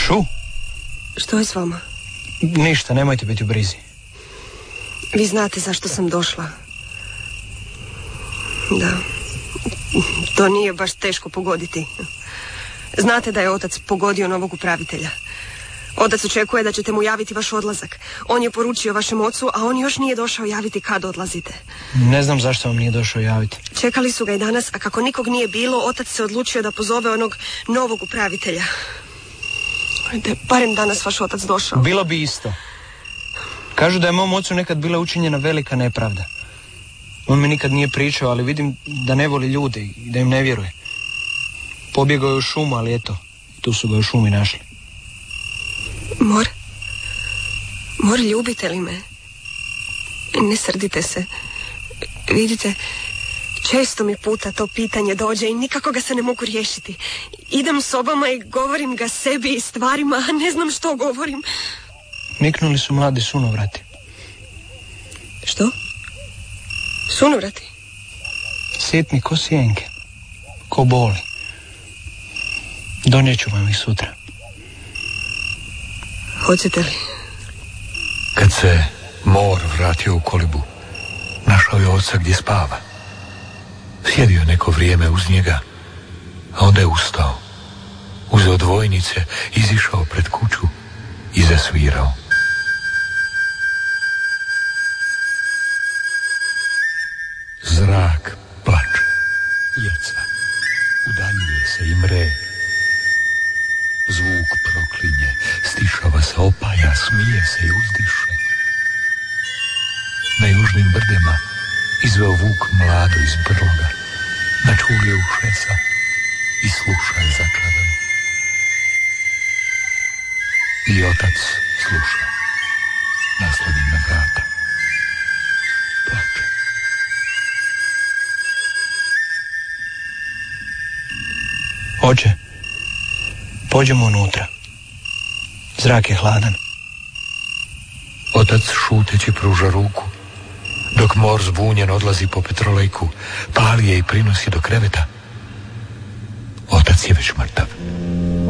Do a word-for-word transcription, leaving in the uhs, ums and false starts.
Šu? Što je s vama? Ništa, nemojte biti u brizi. Vi znate zašto sam došla. Da. To nije baš teško pogoditi. Znate da je otac pogodio novog upravitelja. Otac očekuje da ćete mu javiti vaš odlazak. On je poručio vašem ocu, a on još nije došao javiti kad odlazite. Ne znam zašto vam nije došao javiti. Čekali su ga i danas, a kako nikog nije bilo, otac se odlučio da pozove onog novog upravitelja. Da je barem danas vaš otac došao. Bilo bi isto. Kažu da je mom ocu nekad bila učinjena velika nepravda. On mi nikad nije pričao, ali vidim da ne voli ljude i da im ne vjeruje. Pobjegao je u šumu, ali eto, tu su ga u šumi našli. Mor, Mor, ljubite li me? Ne srdite se. Vidite, često mi puta to pitanje dođe i nikako ga se ne mogu riješiti. Idem sobama i govorim ga sebi i stvarima, a ne znam što govorim. Niknuli su mladi sunovrati. Što? Sunovrati? Sitni ko sjenke, ko boli. Donijeću vam ih sutra. Hoćete li? Kad se Mor vratio u kolibu, našao je oca gdje spava. Sjedio neko vrijeme uz njega, a onda je ustao. Uzeo dvojnice, izišao pred kuću i zasvirao. Zrak plače, jeca, udaljuje se i mre. Zvuk proklinje, stišava se, opaja, smije se i uzdiše. Na južnim brdima izveo vuk mlado iz brloga, načulio ušesa i sluša je zakladan. I otac sluša, naslonjen na vrata. Plače. Oče, pođemo unutra. Zrak je hladan. Otac šuteći pruža ruku, dok Mor zbunjen odlazi po petrolejku, pali je i prinosi do kreveta. Otac je već mrtav.